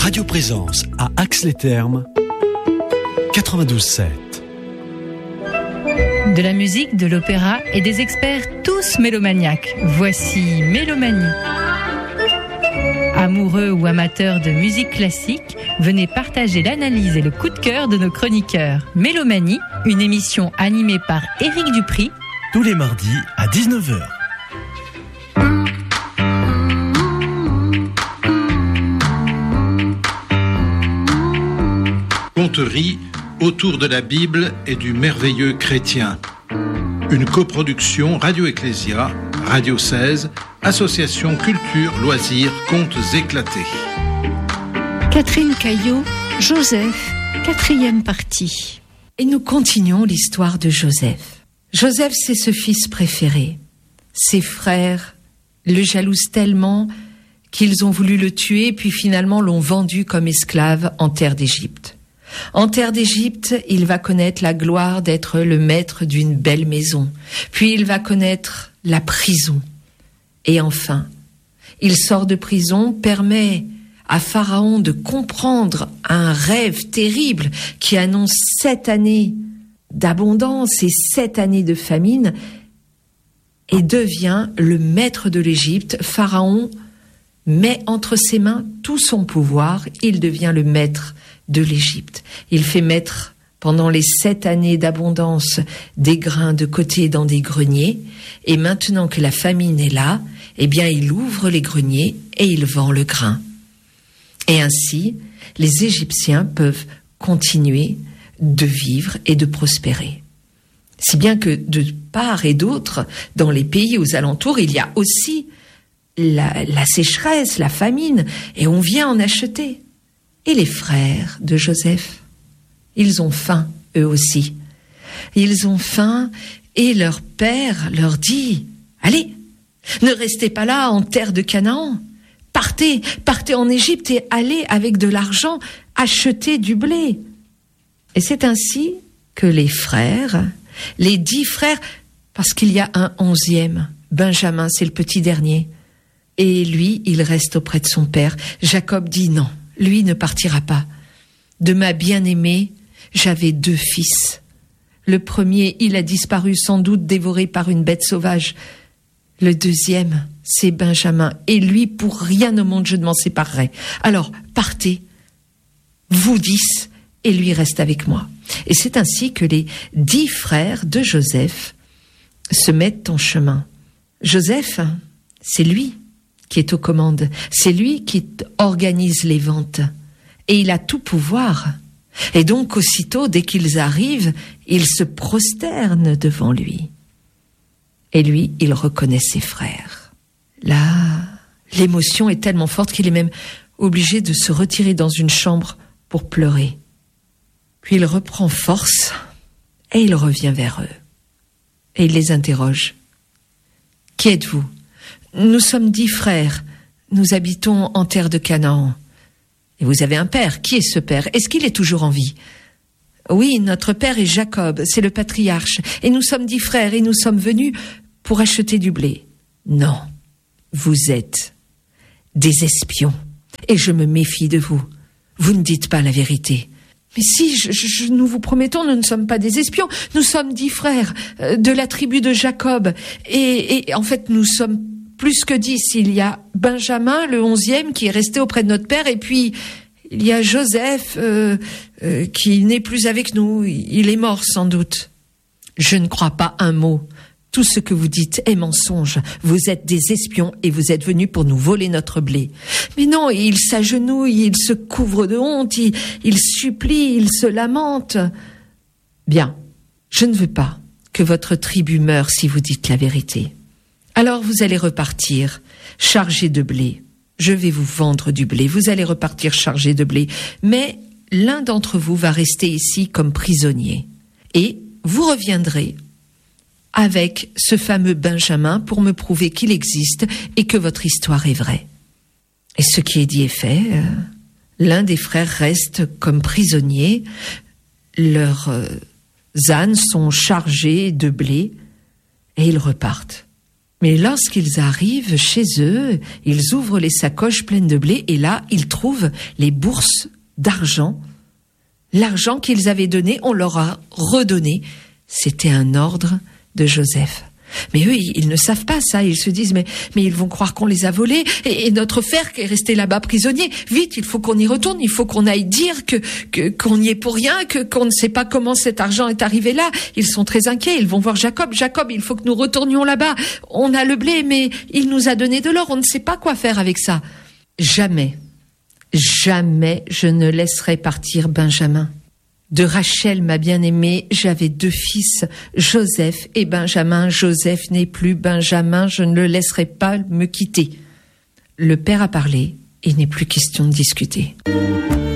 Radio Présence à Ax-les-Thermes, 92.7. De la musique, de l'opéra et des experts tous mélomaniaques. Voici Mélomanie. Amoureux ou amateurs de musique classique, venez partager l'analyse et le coup de cœur de nos chroniqueurs. Mélomanie, une émission animée par Éric Dupri. Tous les mardis à 19h. Conterie autour de la Bible et du merveilleux chrétien. Une coproduction Radio Ecclésia, Radio 16, Association Culture, Loisirs, Contes éclatés. Catherine Caillot, Joseph, 4e partie. Et nous continuons l'histoire de Joseph. Joseph, c'est ce fils préféré. Ses frères le jalousent tellement qu'ils ont voulu le tuer, puis finalement l'ont vendu comme esclave en terre d'Égypte. En terre d'Égypte, il va connaître la gloire d'être le maître d'une belle maison. Puis il va connaître la prison. Et enfin, il sort de prison, permet à Pharaon de comprendre un rêve terrible qui annonce 7 années d'abondance et 7 années de famine et devient le maître de l'Égypte. Pharaon met entre ses mains tout son pouvoir, il devient le maître de l'Égypte. Il fait mettre pendant les 7 années d'abondance des grains de côté dans des greniers, et maintenant que la famine est là, eh bien il ouvre les greniers et il vend le grain. Et ainsi, les Égyptiens peuvent continuer de vivre et de prospérer. Si bien que de part et d'autre, dans les pays aux alentours, il y a aussi la sécheresse, la famine, et on vient en acheter. Et les frères de Joseph, ils ont faim, eux aussi. Ils ont faim et leur père leur dit « Allez, ne restez pas là en terre de Canaan. Partez en Égypte et allez avec de l'argent acheter du blé. » Et c'est ainsi que les frères, les 10 frères, parce qu'il y a un 11e, Benjamin, c'est le petit dernier, et lui, il reste auprès de son père. Jacob dit non. Lui ne partira pas. De ma bien-aimée, j'avais 2 fils. Le premier, il a disparu sans doute dévoré par une bête sauvage. Le deuxième, c'est Benjamin. Et lui, pour rien au monde, je ne m'en séparerai. Alors, partez, vous 10, et lui reste avec moi. Et c'est ainsi que les 10 frères de Joseph se mettent en chemin. Joseph, c'est lui qui est aux commandes. C'est lui qui organise les ventes. Et il a tout pouvoir. Et donc, aussitôt, dès qu'ils arrivent, ils se prosternent devant lui. Et lui, il reconnaît ses frères. Là, l'émotion est tellement forte qu'il est même obligé de se retirer dans une chambre pour pleurer. Puis il reprend force et il revient vers eux. Et il les interroge. « Qui êtes-vous ? » « Nous sommes 10 frères. Nous habitons en terre de Canaan. » « Et vous avez un père. Qui est ce père ? Est-ce qu'il est toujours en vie ? » ?»« Oui, notre père est Jacob, c'est le patriarche. Et nous sommes 10 frères et nous sommes venus pour acheter du blé. » »« Non, vous êtes des espions. Et je me méfie de vous. Vous ne dites pas la vérité. » »« Mais si, nous vous promettons, nous ne sommes pas des espions. Nous sommes 10 frères de la tribu de Jacob. Et en fait, nous sommes plus que 10, il y a Benjamin, le 11e, qui est resté auprès de notre père, et puis il y a Joseph, qui n'est plus avec nous, il est mort sans doute. Je ne crois pas un mot. Tout ce que vous dites est mensonge. Vous êtes des espions et vous êtes venus pour nous voler notre blé. Mais non, il s'agenouille, il se couvre de honte, il supplie, il se lamente. Bien, je ne veux pas que votre tribu meure si vous dites la vérité. Alors vous allez repartir chargés de blé. Je vais vous vendre du blé. Vous allez repartir chargés de blé. Mais l'un d'entre vous va rester ici comme prisonnier. Et vous reviendrez avec ce fameux Benjamin pour me prouver qu'il existe et que votre histoire est vraie. Et ce qui est dit est fait. L'un des frères reste comme prisonnier. Leurs ânes sont chargés de blé et ils repartent. Mais lorsqu'ils arrivent chez eux, ils ouvrent les sacoches pleines de blé et là, ils trouvent les bourses d'argent. L'argent qu'ils avaient donné, on leur a redonné. C'était un ordre de Joseph. Mais eux, ils ne savent pas ça. Ils se disent, mais ils vont croire qu'on les a volés. Et notre frère qui est resté là-bas prisonnier, vite, il faut qu'on y retourne. Il faut qu'on aille dire qu'on n'y est pour rien, qu'on ne sait pas comment cet argent est arrivé là. Ils sont très inquiets. Ils vont voir Jacob. Jacob, il faut que nous retournions là-bas. On a le blé, mais il nous a donné de l'or. On ne sait pas quoi faire avec ça. Jamais je ne laisserai partir Benjamin. De Rachel, ma bien-aimée, j'avais 2 fils, Joseph et Benjamin. Joseph n'est plus Benjamin, je ne le laisserai pas me quitter. Le père a parlé, il n'est plus question de discuter.